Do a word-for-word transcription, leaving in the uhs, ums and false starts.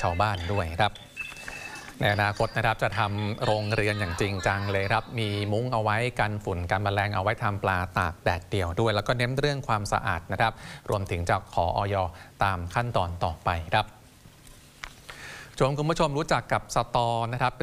ชาวบ้านด้วยครับในอนาคตนะครับจะทำโรงเรือนอย่างจริงจังเลยครับมีมุ้งเอาไว้กันฝุ่นกันแมลงเอาไว้ทำปลาตากแดดเดี่ยวด้วยแล้วก็เน้นเรื่องความสะอาดนะครับรวมถึงจะขออยตามขั้นตอนต่อไปครับชวนคุณผู้ชมรู้จักกับสตอนะครับ